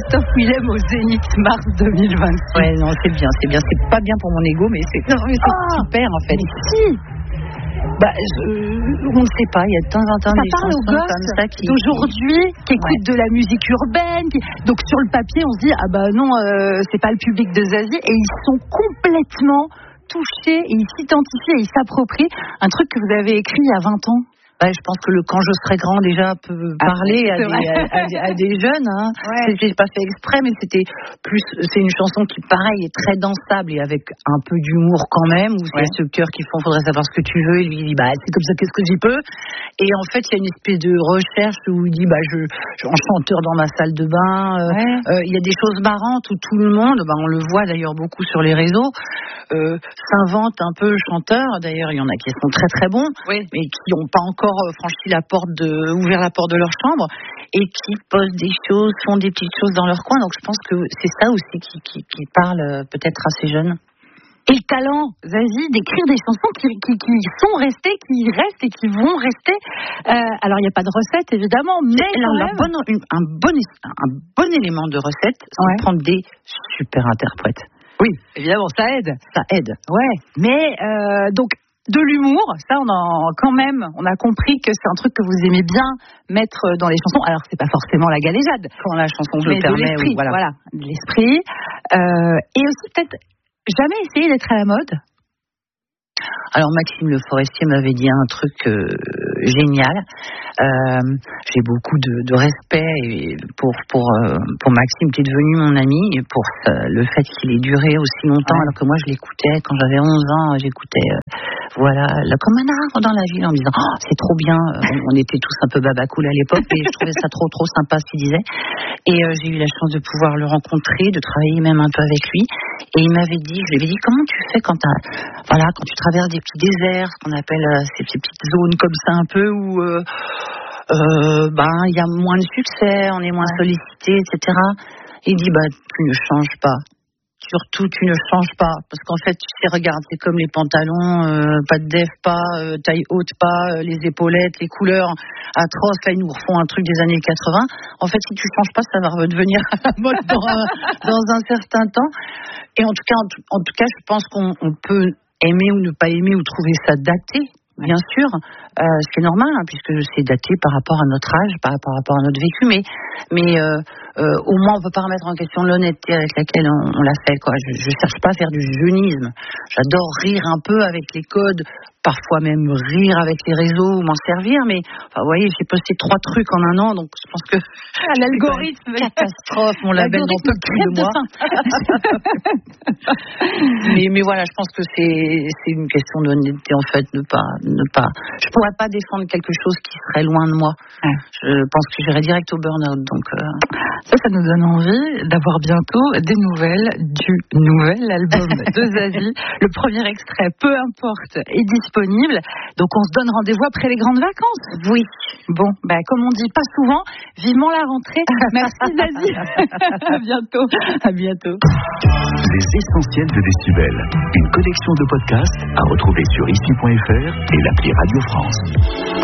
Christophe Willem au Zénith mars 2026. Ouais, non, c'est bien. C'est pas bien pour mon ego, mais c'est super en fait. Mais si. On ne sait pas, il y a de temps en temps ça des parle aux chansons gosses comme ça d'aujourd'hui qui écoutent de la musique urbaine. Donc sur le papier, on se dit non, c'est pas le public de Zazie, et ils sont complètement touchés, et ils s'identifient et ils s'approprient un truc que vous avez écrit il y a 20 ans. Je pense que le Quand je serai grand déjà peut parler à des jeunes. Hein. Ouais. J'ai pas fait exprès, mais c'est une chanson qui, pareil, est très dansable et avec un peu d'humour quand même. Où c'est ce cœur qui font, faudrait savoir ce que tu veux. Et lui il dit, c'est comme ça, qu'est-ce que j'y peux. Et en fait, il y a une espèce de recherche où il dit, je en chanteur dans ma salle de bain. Il y a des choses marrantes où tout le monde, on le voit d'ailleurs beaucoup sur les réseaux, s'invente un peu chanteur. D'ailleurs, il y en a qui sont très très bons, mais qui n'ont pas encore ouvert la porte de leur chambre, et qui posent des choses, font des petites choses dans leur coin. Donc je pense que c'est ça aussi qui parle peut-être à ces jeunes. Et le talent, Zazie, d'écrire des chansons qui sont restées, qui restent et qui vont rester. Alors il n'y a pas de recette évidemment, mais un bon élément de recette, c'est de prendre des super interprètes. Oui, évidemment, ça aide. Ouais, mais donc de l'humour, ça on a compris que c'est un truc que vous aimez bien mettre dans les chansons. Alors c'est pas forcément la galéjade quand la chanson le permet, de l'esprit, de l'esprit. Et aussi peut-être jamais essayer d'être à la mode. Alors Maxime Le Forestier m'avait dit un truc génial. J'ai beaucoup de respect pour Maxime, qui est devenu mon ami, et pour le fait qu'il ait duré aussi longtemps, alors que moi je l'écoutais quand j'avais 11 ans, j'écoutais comme un arbre dans la ville, en me disant c'est trop bien. On était tous un peu babacool à l'époque, et je trouvais ça trop sympa ce qu'il disait. Et j'ai eu la chance de pouvoir le rencontrer, de travailler même un peu avec lui. Et je lui avais dit, comment tu fais quand tu traverses des petits déserts, ce qu'on appelle ces petites zones comme ça un peu où il y a moins de succès, on est moins sollicité, etc. Et il dit, tu ne changes pas. Surtout, tu ne changes pas. Parce qu'en fait, tu sais, regarde, c'est comme les pantalons, pas de def, taille haute, les épaulettes, les couleurs atroces. Là, ils nous refont un truc des années 80. En fait, si tu changes pas, ça va redevenir à la mode dans un certain temps. Et en tout cas, je pense qu'on peut aimer ou ne pas aimer ou trouver ça daté. Bien sûr, ce qui est normal, puisque c'est daté par rapport à notre âge, par rapport à notre vécu, mais au moins on peut pas remettre en question l'honnêteté avec laquelle on l'a fait, quoi. Je cherche pas à faire du jeunisme. J'adore rire un peu avec les codes, parfois même rire avec les réseaux ou m'en servir, mais vous voyez, j'ai posté 3 trucs en un an, donc je pense que l'algorithme, catastrophe, mon label n'en peut plus de moi. mais voilà, je pense que c'est une question d'honnêteté, en fait, ne pas. Je pourrais pas défendre quelque chose qui serait loin de moi. Je pense que j'irais direct au burn-out, donc. Ça nous donne envie d'avoir bientôt des nouvelles du nouvel album de Zazie. Le premier extrait, peu importe, est disponible. Donc on se donne rendez-vous après les grandes vacances. Oui. Bon, comme on dit pas souvent, vivement la rentrée. Merci Zazie. À bientôt. À bientôt. Les essentiels de Décibel. Une collection de podcasts à retrouver sur ici.fr et l'appli Radio France.